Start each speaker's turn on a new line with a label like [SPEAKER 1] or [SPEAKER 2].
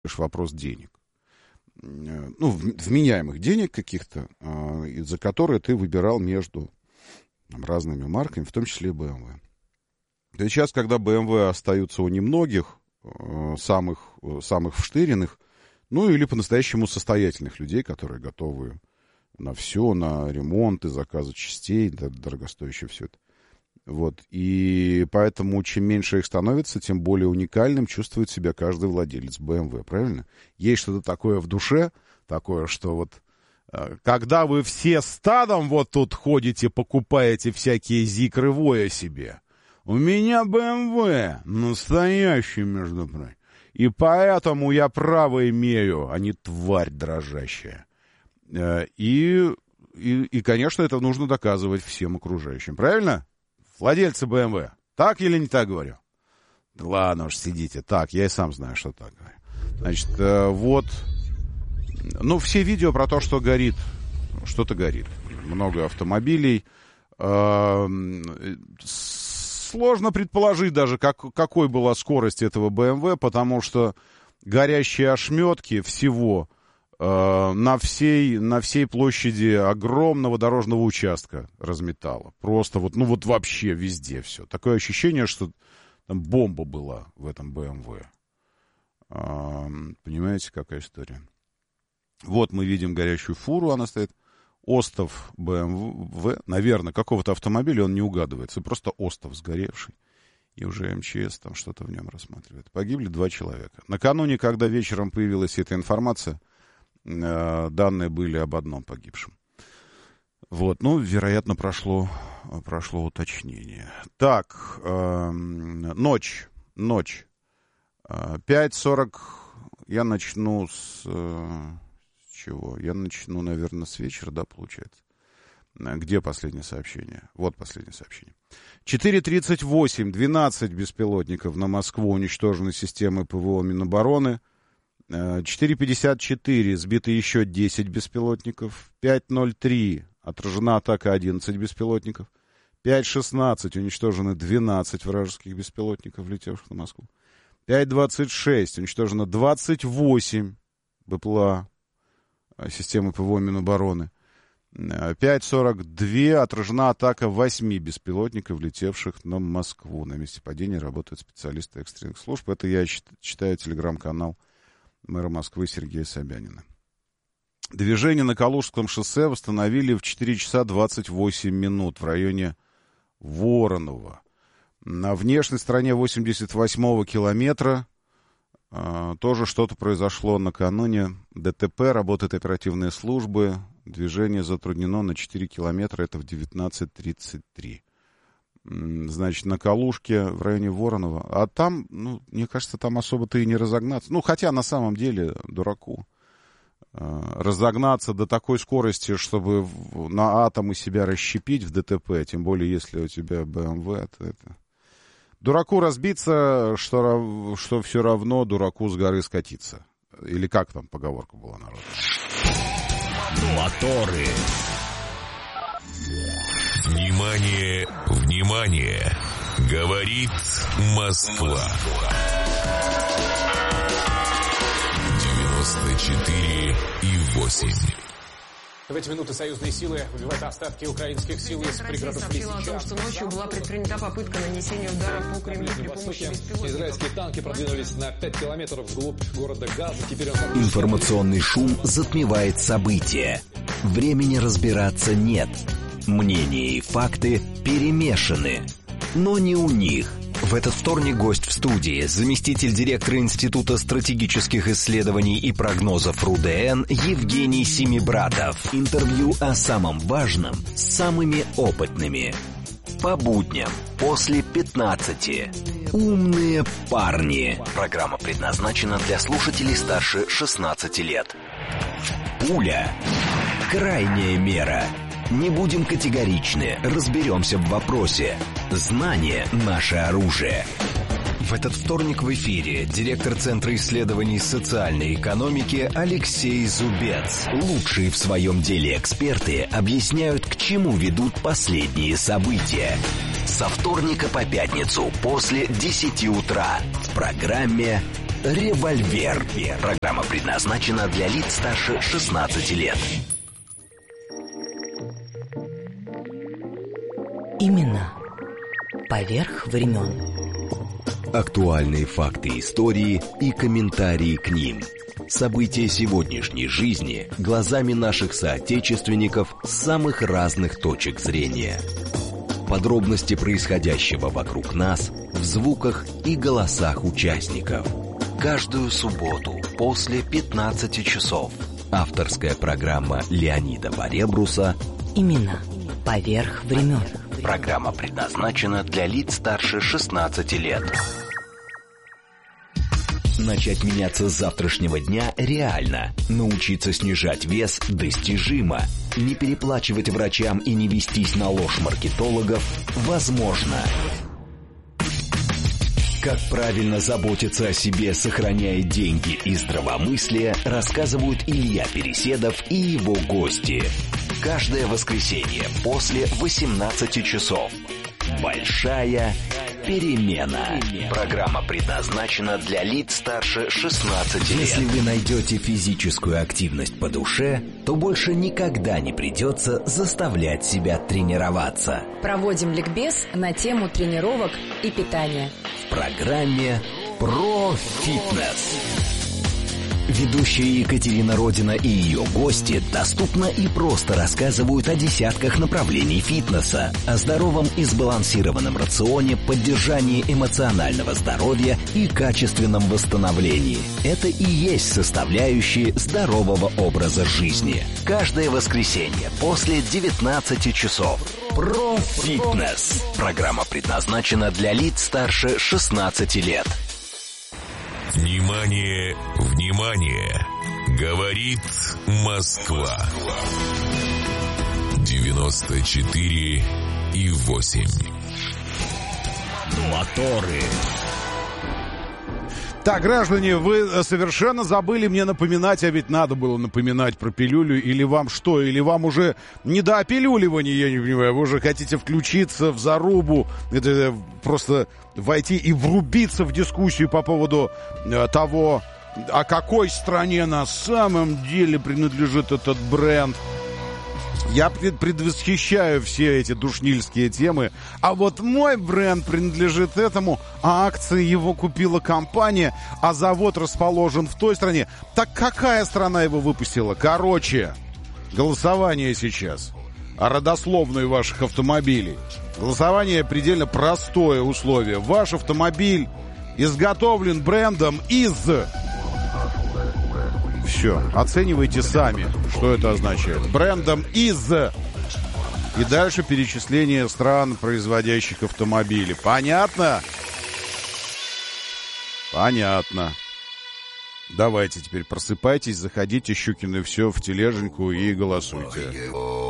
[SPEAKER 1] вопрос денег. Ну, вменяемых денег каких-то, за которые ты выбирал между разными марками, в том числе и BMW. То есть сейчас, когда BMW остаются у немногих, самых вштыренных, ну, или по-настоящему состоятельных людей, которые готовы на все, на ремонт и заказы частей, дорогостоящее все это. Вот. И поэтому, чем меньше их становится, тем более уникальным чувствует себя каждый владелец BMW, правильно? Есть что-то такое в душе, такое, что вот когда вы все стадом вот тут ходите, покупаете всякие зикры воя себе, у меня BMW настоящий, между прочим, и поэтому я право имею, а не тварь дрожащая. И, конечно, это нужно доказывать всем окружающим, правильно? Владельцы BMW. Так или не так говорю? Да ладно уж, сидите. Так, я и сам знаю, что так говорю. Значит, вот. Ну, все видео про то, что горит. Что-то горит. Много автомобилей. Сложно предположить даже, какой была скорость этого BMW, потому что горящие ошметки всего на всей площади огромного дорожного участка разметало. Просто вот, ну вот вообще везде все. Такое ощущение, что там бомба была в этом BMW. Понимаете, какая история? Вот мы видим горящую фуру, она стоит. Остов BMW, наверное, какого-то автомобиля, он не угадывается. Просто остов сгоревший. И уже МЧС там что-то в нем рассматривает. Погибли 2 человека. Накануне, когда вечером появилась эта информация, данные были об одном погибшем. Вот, ну, вероятно, прошло уточнение. Так, ночь. 5:40. Я начну с чего? Я начну, наверное, с вечера, да, получается. Где последнее сообщение? Вот последнее сообщение. 4:38. 12 беспилотников на Москву уничтожены системой ПВО Минобороны. 4:54 сбиты еще 10 беспилотников. 5:03 отражена атака 11 беспилотников. 5:16 уничтожены 12 вражеских беспилотников, летевших на Москву. 5:26 уничтожено 28 БПЛА системы ПВО Минобороны. 5:42 отражена атака 8 беспилотников, летевших на Москву. На месте падения работают специалисты экстренных служб. Это я читаю телеграм-канал мэра Москвы Сергея Собянина. Движение на Калужском шоссе восстановили в 4 часа 28 минут в районе Воронова. На внешней стороне 88-го километра тоже что-то произошло накануне. ДТП, работают оперативные службы. Движение затруднено на 4 километра, это в 19:33. Значит, на Калужке в районе Воронова. А там, ну, мне кажется, там особо-то и не разогнаться. Ну, хотя на самом деле дураку разогнаться до такой скорости, чтобы на атомы себя расщепить в ДТП, тем более если у тебя BMW, то это... Дураку разбиться, что все равно дураку с горы скатиться. Или как там поговорка была, народ?
[SPEAKER 2] Моторы. Внимание, внимание! Говорит Москва. 94,8.
[SPEAKER 3] В эти минуты союзные силы выбивают остатки украинских сил из пригородов Лисичанска.
[SPEAKER 4] Сообщила о том, что ночью была предпринята попытка нанесения удара по Кремлю при помощи беспилотников.
[SPEAKER 3] Израильские танки продвинулись на 5 километров вглубь города Газа. Теперь
[SPEAKER 5] Информационный шум затмевает события. Времени разбираться нет. Мнения и факты перемешаны. Но не у них. В этот вторник гость в студии, заместитель директора Института стратегических исследований и прогнозов РУДН Евгений Семибратов. Интервью о самом важном с самыми опытными. По будням после 15. Умные парни. Программа предназначена для слушателей старше 16 лет. Пуля. Крайняя мера. Не будем категоричны, разберемся в вопросе. Знание – наше оружие. В этот вторник в эфире директор Центра исследований социальной экономики Алексей Зубец. Лучшие в своем деле эксперты объясняют, к чему ведут последние события. Со вторника по пятницу после 10 утра в программе «Револьвер». Программа предназначена для лиц старше 16 лет.
[SPEAKER 6] Имена поверх времен.
[SPEAKER 5] Актуальные факты истории и комментарии к ним. События сегодняшней жизни глазами наших соотечественников с самых разных точек зрения. Подробности происходящего вокруг нас в звуках и голосах участников. Каждую субботу после 15 часов. Авторская программа Леонида Баребруса
[SPEAKER 6] Имена поверх времен.
[SPEAKER 5] Программа предназначена для лиц старше 16 лет. Начать меняться с завтрашнего дня реально. Научиться снижать вес достижимо. Не переплачивать врачам и не вестись на ложь маркетологов возможно. Как правильно заботиться о себе, сохраняя деньги и здравомыслие, рассказывают Илья Переседов и его гости. Каждое воскресенье после 18 часов. Большая перемена. Программа предназначена для лиц старше 16 лет. Если вы найдете физическую активность по душе, то больше никогда не придется заставлять себя тренироваться.
[SPEAKER 7] Проводим ликбез на тему тренировок и питания.
[SPEAKER 5] В программе «Про фитнес». Ведущая Екатерина Родина и ее гости доступно и просто рассказывают о десятках направлений фитнеса, о здоровом и сбалансированном рационе, поддержании эмоционального здоровья и качественном восстановлении. Это и есть составляющие здорового образа жизни. Каждое воскресенье после 19 часов. Про фитнес. Программа предназначена для лиц старше 16 лет.
[SPEAKER 2] Внимание, внимание! Говорит Москва. 94,8.
[SPEAKER 5] Моторы.
[SPEAKER 1] Так, граждане, вы совершенно забыли мне напоминать, а ведь надо было напоминать про пилюлю, или вам что? Или вам уже не до опилюливания, я не понимаю, вы уже хотите включиться в зарубу, это просто войти и врубиться в дискуссию по поводу того, о какой стране на самом деле принадлежит этот бренд. Я предвосхищаю все эти душнильские темы. А вот мой бренд принадлежит этому, а акции его купила компания, а завод расположен в той стране. Так какая страна его выпустила? Короче, голосование сейчас о родословной ваших автомобилей. Голосование предельно простое условие. Ваш автомобиль изготовлен брендом из... Все, оценивайте сами, что это означает. Брендом из... И дальше перечисление стран, производящих автомобили. Понятно? Понятно. Давайте теперь просыпайтесь, заходите, Щукины, все в тележеньку и голосуйте.